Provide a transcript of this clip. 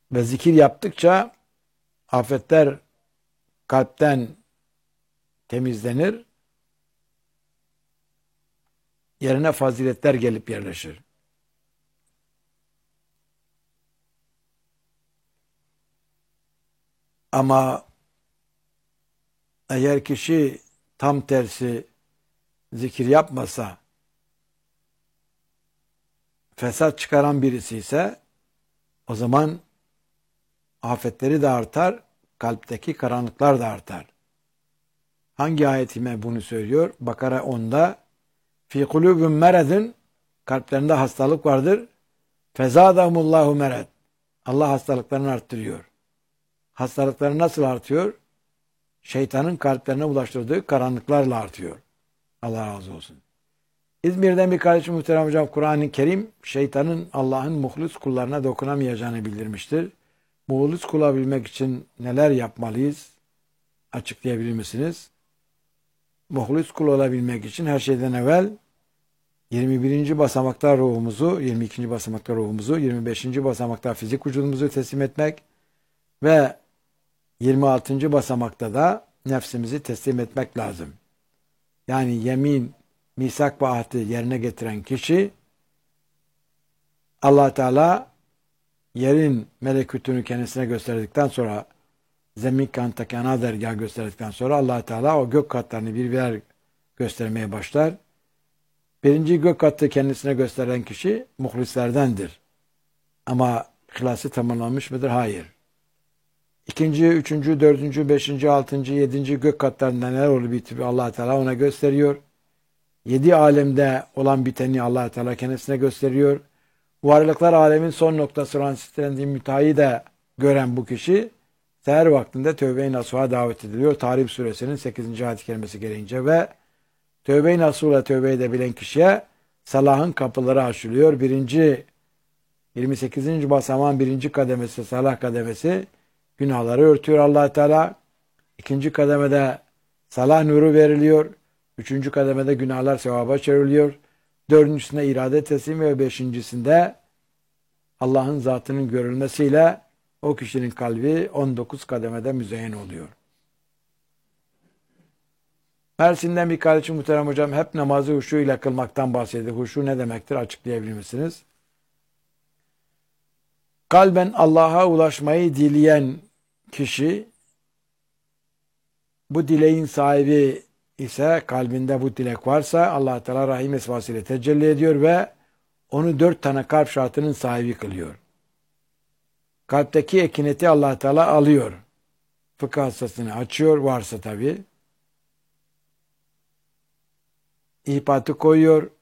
Ve zikir yaptıkça afetler kalpten temizlenir, yerine faziletler gelip yerleşir. Ama eğer kişi tam tersi zikir yapmasa, fesat çıkaran birisi ise o zaman afetleri de artar, kalpteki karanlıklar da artar. Hangi ayetime bunu söylüyor? Bakara 10'da fi kulubun meredun, kalplerinde hastalık vardır. Fezadahumullahu mered. Allah hastalıklarını arttırıyor. Hastalıkları nasıl artıyor? Şeytanın kalplerine ulaştırdığı karanlıklarla artıyor. Allah razı olsun. İzmir'den bir kardeşim muhterem hocam, Kur'an-ı Kerim şeytanın Allah'ın muhlis kullarına dokunamayacağını bildirmiştir. Muhlis kul olabilmek için neler yapmalıyız? Açıklayabilir misiniz? Muhlis kul olabilmek için her şeyden evvel 21. basamakta ruhumuzu, 22. basamakta ruhumuzu, 25. basamakta fizik vücudumuzu teslim etmek ve 26. basamakta da nefsimizi teslim etmek lazım. Yani yemin, misak ve ahdi yerine getiren kişi Allah Teala yerin melekutunu kendisine gösterdikten sonra, zemin kantaki ana dergah gösterdikten sonra Allah Teala o gök katlarını birer göstermeye başlar. Birinci gök katı kendisine gösteren kişi muhlislerdendir. Ama ihlası tamamlanmış mıdır? Hayır. İkinci, üçüncü, dördüncü, beşinci, altıncı, yedinci gök katlarında neler olup bitiyor Allah Teala ona gösteriyor. 7 alemde olan biteni Allah Teala kendisine gösteriyor. Varlıklar alemin son noktası olan sitrendiği müteahhit de gören bu kişi seher vaktinde tövbe-i nasuha davet ediliyor. Tarih suresinin 8. ayet-i kerimesi gereğince ve tövbe-i nasuhla tövbe edebilen kişiye salahın kapıları açılıyor. 28. basamağın 1. kademesi salah kademesi günahları örtüyor Allah Teala. 2. kademede salah nuru veriliyor. 3. kademede günahlar sevaba çevriliyor. 4.'sünde irade teslimi ve 5.'sinde Allah'ın zatının görülmesiyle o kişinin kalbi 19 kademede müzeyyen oluyor. Mersin'den bir kardeşim muhterem hocam hep namazı huşu ile kılmaktan bahsediyor. Huşu ne demektir? Açıklayabilir misiniz? Kalben Allah'a ulaşmayı dileyen kişi, bu dileğin sahibi ise, kalbinde bu dilek varsa Allah Teala Rahim esmasıyla tecelli ediyor ve onu 4 tane kalp şartının sahibi kılıyor. Kalpteki ekineti Allah Teala alıyor. Fıkıh hassasını açıyor, varsa tabi. İhpatı koyuyor.